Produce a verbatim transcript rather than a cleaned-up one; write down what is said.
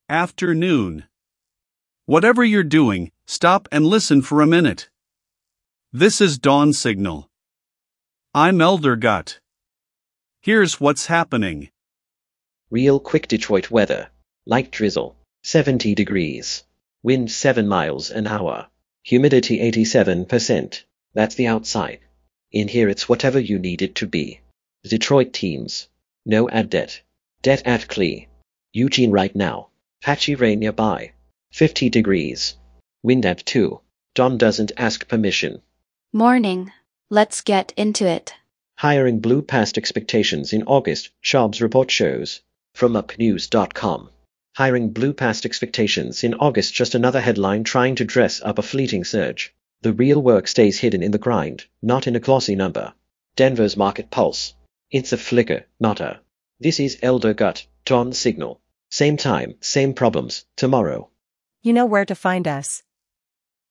Afternoon. Whatever you're doing, stop and listen for a minute. This is Dawn Signal. I'm Elder Gut. Here's what's happening. Real quick Detroit weather. Light drizzle. seventy degrees. Wind seven miles an hour. Humidity eighty-seven percent. That's the outside. In here it's whatever you need it to be. The Detroit teams. No ad det. Det at Clee. Eugene right now. Patchy rain nearby. fifty degrees. Wind at two. Dawn doesn't ask permission. Morning. Let's get into it. Hiring blew past expectations in August, Jobs report shows. From up news dot com. Hiring blew past expectations in August, just another headline trying to dress up a fleeting surge. The real work stays hidden in the grind, not in a glossy number. Denver's Market Pulse. It's a flicker, not a. This is Elder Gut, Dawn Signal. Same time, same problems, tomorrow. You know where to find us.